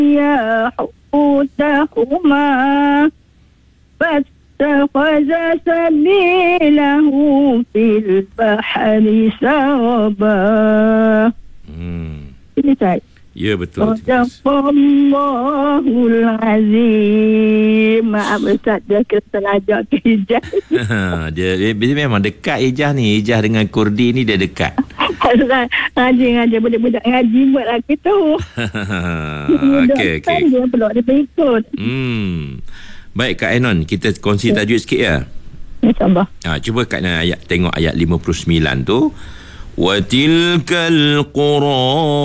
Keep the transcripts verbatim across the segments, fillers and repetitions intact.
نسيا حوتهما فاتخذ سبيله في البحر سربا. Hmm. Ini saya. Ya, betul. Sadaqallahul azim. Maaf Ustaz, dia terlajak ke hijaz. dia, dia, dia memang dekat Ijaz ni. Ijaz dengan Kurdi ni dia dekat. Ngaji-ngaji budak-budak ngaji buatlah kita. Okey, okey. Dia peluk dia berikut. Hmm. Baik Kak Ainon, kita kongsi tajwid sikit ya. InsyaAllah. Ha, cuba Kak Ainon ayat, tengok ayat lima puluh sembilan tu. وَتِلْكَ الْقُرَىٰ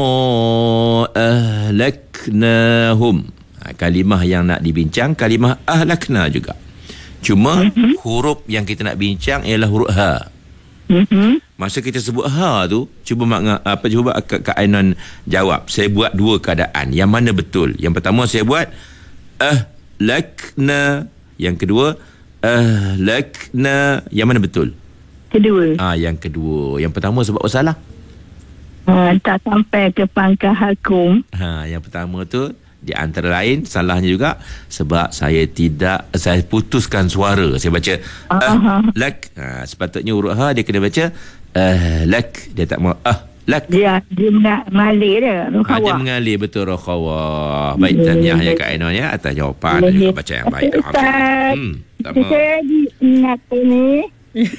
أَهْلَكْنَاهُمْ. Ha, kalimah yang nak dibincang kalimah ahlakna juga. Cuma mm-hmm. huruf yang kita nak bincang ialah huruf ha. Mm-hmm. Masa kita sebut ha tu, cuba mak, apa cuba Kak, Kak Ainon jawab. Saya buat dua keadaan. Yang mana betul? Yang pertama saya buat ahlakna. Yang kedua ahlakna. Yang mana betul? Kedua. Ah, yang kedua. Yang pertama sebab apa salah? Ha, tak sampai ke pangkal hakum. Ha, yang pertama tu di antara lain salahnya juga sebab saya tidak saya putuskan suara. Saya baca ah lak. Ha, sepatutnya huruf ha dia kena baca ah lak. Dia tak mau ah lak. Dia dia mengalir dia. Ha, dia mengalir betul rokhawah. Baik, tahniah ya Kak Ainon ya atas jawapan dan juga baca yang baik. Hmm. Saya ingat ni.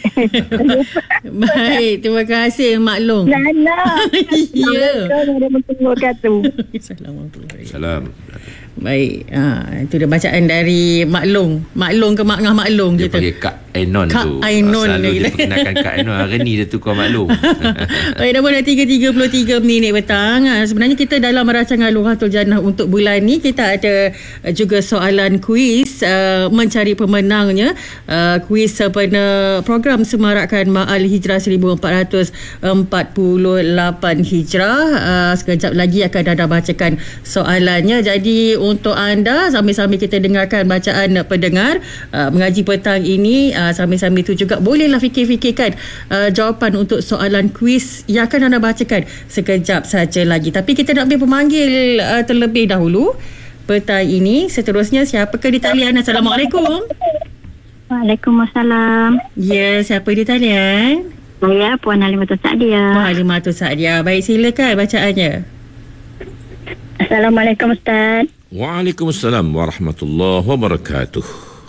Baik, terima kasih Mak Long. Nana. Ya. Assalamualaikum. Salam. Baik, ha, itu dia bacaan dari Mak Long. Mak Long ke Mak Ngah Mak Long dia kita. Dia panggil Kak Ainon Kak tu. Ainon selalu dia, dia perkenalkan Kak Ainon. Hari ni dia tukar Mak Long. Baik, dah dah tiga tiga puluh tiga minit petang. Ha, sebenarnya kita dalam rancangan Luhatul Jannah untuk bulan ni kita ada juga soalan kuis uh, mencari pemenangnya. Uh, kuis sempena program Semarakan Ma'al Hijrah seribu empat ratus empat puluh lapan Hijrah. Uh, sekejap lagi akan Dada bacakan soalannya. Jadi untuk anda sambil-sambil kita dengarkan bacaan pendengar uh, mengaji petang ini, uh, sambil-sambil itu juga bolehlah fikir-fikirkan uh, jawapan untuk soalan kuis yang akan anda bacakan sekejap saja lagi. Tapi kita nak ambil pemanggil uh, terlebih dahulu petang ini. Seterusnya siapakah di talian? Assalamualaikum. Waalaikumsalam. Ya, siapa di talian? Saya Puan Halimatul Sa'diah. Puan Halimatul Sa'diah. Baik, silakan bacaannya. Assalamualaikum Ustaz. Waalaikumsalam warahmatullahi wabarakatuh.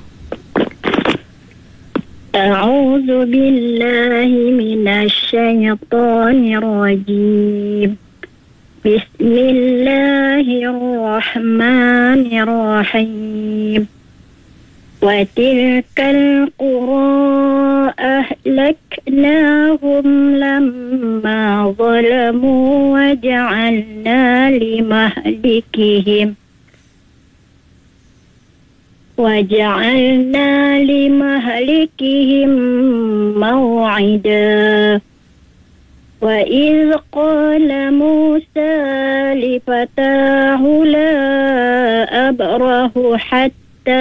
A'udzu billahi minasy syaithanir rajim. Bismillahirrahmanirrahim. وتلك القرى أهلكناهم لما ظلموا وجعلنا لمهلكهم وجعلنا لمهلكهم موعدا وإذ قال موسى لفتاه لا أبرح حتى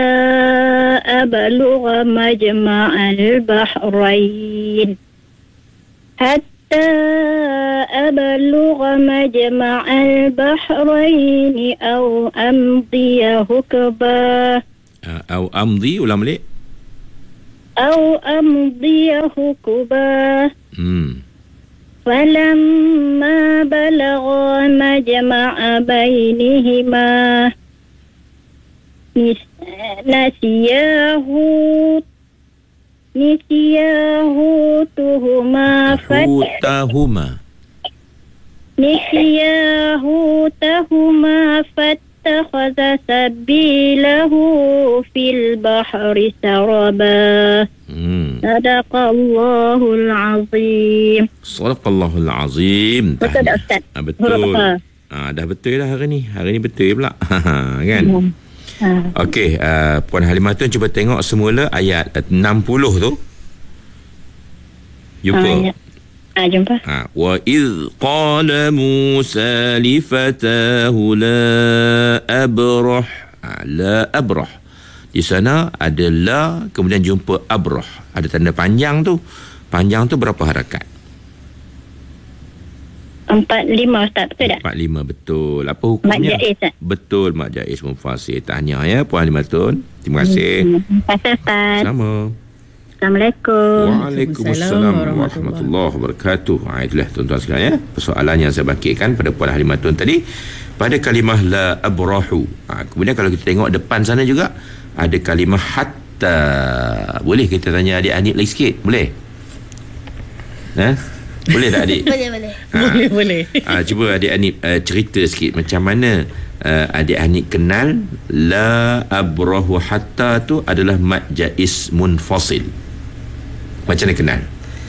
أبلغ مجمع البحرين حتى أبلغ مجمع البحرين أو أمضي حقبا أو أمضي ulang balik أو أمضي حقبا فلما بلغا مجمع بينهما نسيا حوت نسيا حوتهما حوتهما نسيا حوتهما فاتخذ سبيله في البحر سربا. صدق الله العظيم. صدق الله العظيم. Betul Ustaz. Ah, betul. Ah, dah betul dah hari ni. Hari ni betul pula. Kan? Hmm. Ha. Okey, uh, Puan Halimatun cuba tengok semula ayat enam puluh tu. Jumpa. Ha, ya. ha jumpa. Ha, wa idh qala Musa li fatahu la abrah. Ha, la abrah. Di sana ada la, kemudian jumpa abrah. Ada tanda panjang tu. Panjang tu berapa harakat? Empat lima Ustaz, betul tak? Empat lima, betul. Apa hukumnya? Mat jaiz, tak? Betul, mat jaiz munfasil. Tahniah ya Puan Halimatun. Terima kasih. Terima kasih Ustaz. Sama. Assalamualaikum. Waalaikumsalam warahmatullahi wabarakatuh. Ha, itulah tuan-tuan sekalian ya, persoalan yang saya bangkitkan pada Puan Halimatun tadi pada kalimah la abrahu. Ha, kemudian kalau kita tengok depan sana juga ada kalimah hatta. Boleh kita tanya adik Anip lagi sikit? Boleh? Ha? Boleh tak adik? Boleh, boleh. Ha. Boleh, boleh. Ha, cuba adik Anip uh, cerita sikit macam mana uh, adik Anip kenal la abrahu hatta tu adalah mad jaiz munfasil. Macam mana kenal?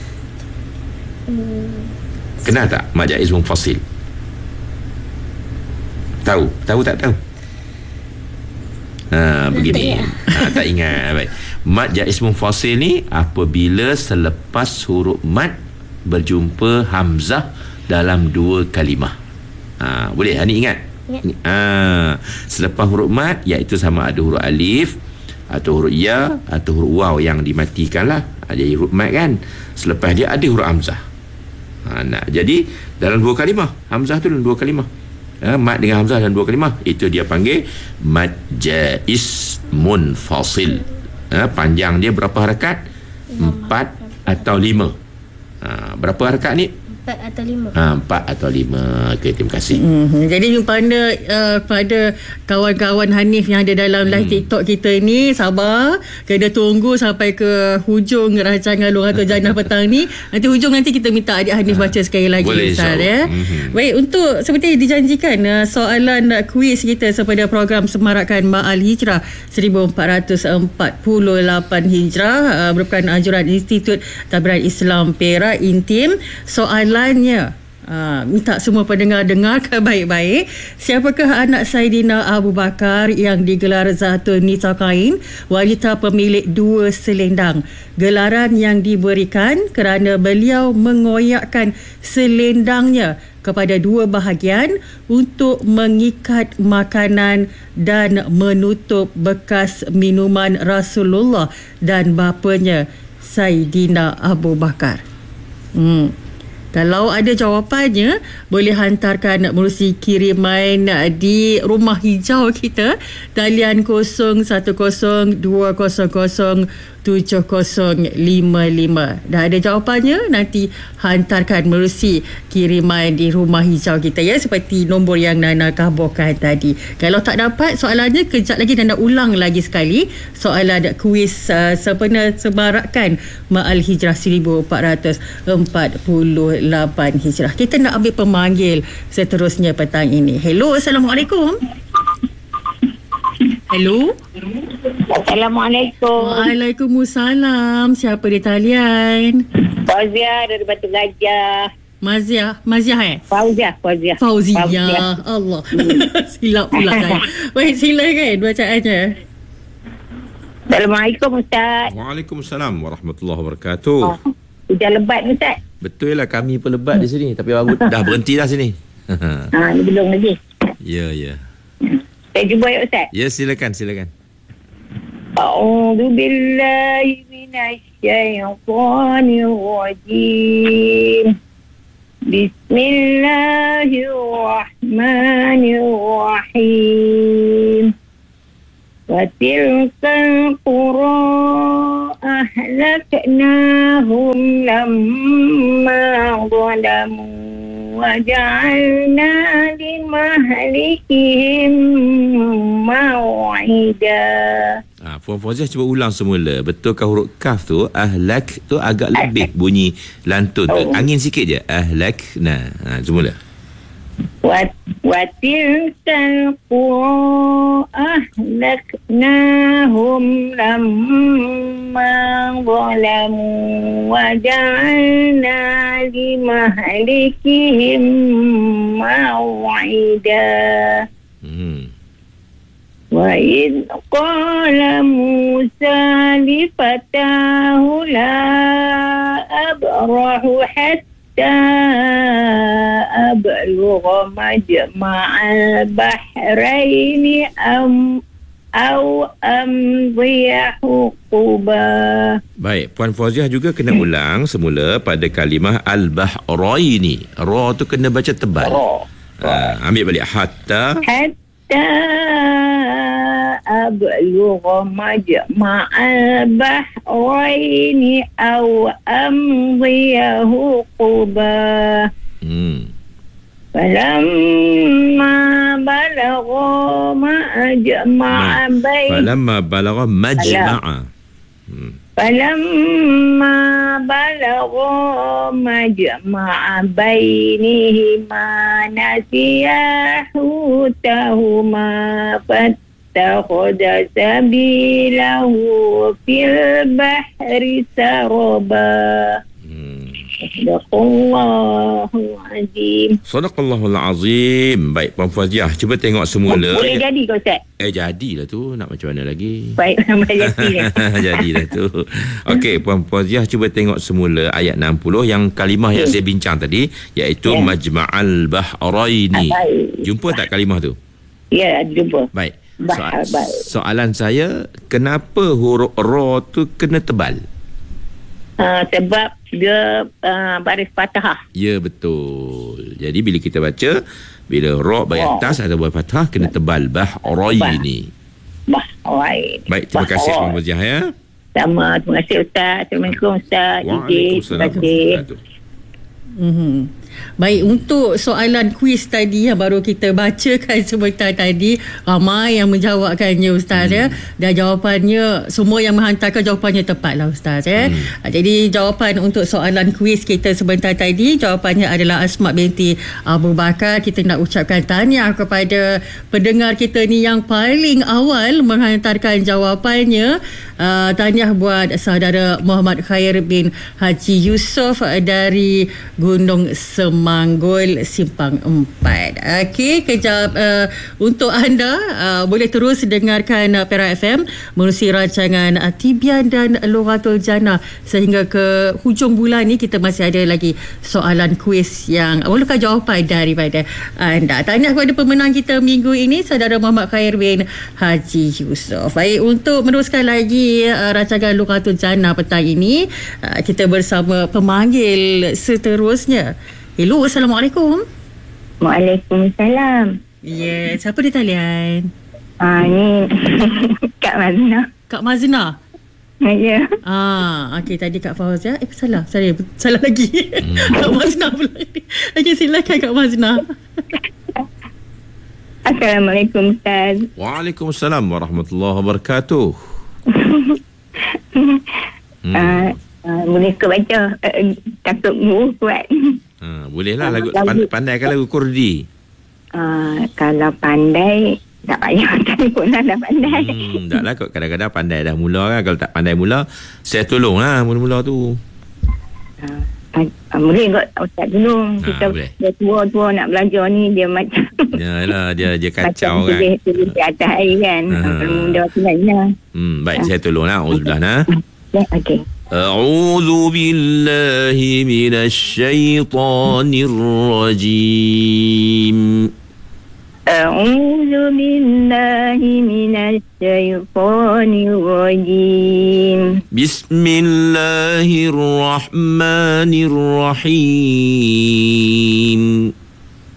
Hmm. Kenal tak mad jaiz munfasil? Tahu? Tahu tak tahu? Ha, begini. Ha, tak ingat. Baik. Mad jaiz munfasil ni apabila selepas huruf mad berjumpa hamzah dalam dua kalimah. Ha, boleh? Ha, ni ingat? Ya. Ha, selepas huruf mad iaitu sama ada huruf alif atau huruf ya atau huruf waw yang dimatikan lah. Ada huruf mad kan? Selepas dia ada huruf hamzah. Ha, nah, jadi dalam dua kalimah, hamzah tu dalam dua kalimah. Ha, mad dengan hamzah dalam dua kalimah, itu dia panggil mad jaiz munfasil. Ha, panjang dia berapa harakat? Empat atau lima. Ha, berapa harakat ni? Empat atau lima. Ha, empat atau lima. Okey, terima kasih. Hmm, jadi pada uh, pada kawan-kawan Hanif yang ada dalam live Hmm. TikTok kita ni, sabar, kena tunggu sampai ke hujung rancangan Luar Atau Jannah petang ni. Nanti hujung nanti kita minta adik Hanif baca sekali lagi. Boleh, Ustaz, ya. insyaAllah. Mhm. Baik, untuk seperti dijanjikan uh, soalan uh, kuis kita sepada program Semarakan Ma'al Hijrah seribu empat ratus empat puluh lapan Hijrah uh, merupakan anjuran Institut Tabiran Islam Perak Intim. Soalannya, Uh, minta semua pendengar dengarkan baik-baik. Siapakah anak Saidina Abu Bakar yang digelar Zatun Nitaqain, wanita pemilik dua selendang? Gelaran yang diberikan kerana beliau mengoyakkan selendangnya kepada dua bahagian untuk mengikat makanan dan menutup bekas minuman Rasulullah dan bapanya Saidina Abu Bakar. Hmm. Kalau ada jawapannya, boleh hantarkan melalui kiriman di rumah hijau kita, talian kosong satu kosong dua kosong kosong tujuh kosong lima lima. Dah ada jawapannya, nanti hantarkan melalui kiriman di rumah hijau kita ya, seperti nombor yang Nana kabarkan tadi. Kalau tak dapat soalannya, kejap lagi Nana ulang lagi sekali soalan kuis uh, sempena Semarakan Ma'al Hijrah seribu empat ratus empat puluh lapan Hijrah. Kita nak ambil pemanggil seterusnya petang ini. Hello, Assalamualaikum. Hello. Assalamualaikum. Waalaikumsalam. Siapa di talian? Fauzia dari Batu Gajah. Mazia, Mazia eh? Fauzia, Fauzia. Fauzia. Fauzia. Allah. Silap pula saya. Baik, silakan bacaannya. Assalamualaikum Ustaz. Waalaikumsalam warahmatullahi wabarakatuh. Oh, hujan lebat ni Ustaz. Betul lah, kami pun lebat di sini, tapi baru dah berhenti dah sini. Ha, ni belum lagi. Ya, ya. Saya jumpa ya Ustaz. Ya, silakan, silakan. A'udzu billahi minasy syaithanir rajim. Bismillahirrahmanirrahim. Wa tilkal qura ahlaknahum lamma zalamu wa ja'alna limahlikihim maw'ida. Ah, Puan Fauzia cuba ulang semula. Betulkah huruf kaf tu ahlak tu agak lebih bunyi lantun tu. Oh. Angin sikit je. Ahlak. Nah, ha, semula. Wa wa tilkal qura ahlaknahum lamma zalamu wa ja'alna limahlikihim maw'ida. Hmm. وإذ قال موسى لفتاه لا أبرح حتى أبلغ مجمع البحرين أم أو أمضي حقبا. Baik, Puan Fauziah juga kena ulang semula pada kalimah al-bahraini. Ra tu kena baca tebal. Ha, ambil balik hatta حتى أبلغ مجمع البحرين أو أمضي حقبا. hmm. فلما بلغ مجمع بين Falamma balagha majma'a. hmm. فلما بلغ مجمع بينهما نسيا حوتهما فاتخذ سبيله في البحر سربا. Sadaqallahul Azim. Sadaqallahul Azim. Baik, Puan Fauziah, cuba tengok semula. Boleh jadi ke Ustaz? Eh, jadilah tu. Nak macam mana lagi? Baik, sampai jadi. Jadilah tu. Okey, Puan Fauziah, cuba tengok semula ayat enam puluh yang kalimah yang saya bincang tadi, iaitu Ya. Majma'al Bahraini. Baik. Jumpa tak kalimah tu? Ya, jumpa. Baik. Bah- Soal, baik. soalan saya, kenapa huruf ra tu kena tebal? Uh, sebab dia uh, baris fathah. Ya, betul. Jadi bila kita baca, bila ra bagi Ra. atas atau bagi fathah, kena tebal. Bahraini. Bahrain. Baik, terima kasih Puan Fauziah ya. Sama, terima kasih Ustaz. Assalamualaikum Ustaz. Waalaikumsalam. Terima kasih. Mm-hmm. Baik, untuk soalan kuis tadi yang baru kita bacakan sebentar tadi, ramai yang menjawabkannya Ustaz. hmm. ya. Dan jawapannya, semua yang menghantarkan jawapannya tepat lah Ustaz. ya. hmm. Jadi jawapan untuk soalan kuis kita sebentar tadi, jawapannya adalah Asma binti Abu Bakar. Kita nak ucapkan tahniah kepada pendengar kita ni yang paling awal menghantarkan jawapannya. Uh, tahniah buat saudara Muhammad Khair bin Haji Yusof dari Gunung Semanggul Simpang empat. Okey, kejap uh, untuk anda uh, boleh terus dengarkan uh, Perak F M menerusi rancangan uh, Tibian dan Lughatul Jannah sehingga ke hujung bulan ni. Kita masih ada lagi soalan kuis yang memerlukan jawapan daripada anda. Tahniah kepada pemenang kita minggu ini, saudara Muhammad Khair bin Haji Yusof. Baik, untuk meneruskan lagi uh, rancangan Lughatul Jannah petang ini, uh, kita bersama pemanggil seterusnya. Hello, Assalamualaikum. Waalaikumsalam. Ya, yeah, siapa di talian? Ah, ni Kak Mazna. Kak Mazna. Ya. Ah, okey, tadi Kak Fauziah. Eh, salah. Salah, salah lagi. Kak Mazna pula. Okey, silakan Kak Mazna. Assalamualaikum Ustaz. Waalaikumsalam warahmatullahi wabarakatuh. hmm. Uh, uh, boleh ke baca? Uh, takut guru kuat. Ha, bolehlah lagu, lagu. pandai, pandai kan lagu Kurdi? Uh, kalau pandai, tak payah telefon lah, dah pandai. Hmm, taklah kot, kadang-kadang pandai dah mula kan. Kalau tak pandai mula, saya tolonglah mula-mula tu. Uh, uh, boleh kot Ustaz tolong. Ha, Kita boleh. dia tua-tua nak belajar ni, dia macam Yalah, dia dia kacau macam kan. tulis, tulis di atas air kan. Ha. Kalau muda tu lainnya. Hmm, baik, saya tolonglah. Auzubillah nah. Ya, okey. أعوذ بالله من الشيطان الرجيم أعوذ بالله من الشيطان الرجيم بسم الله الرحمن الرحيم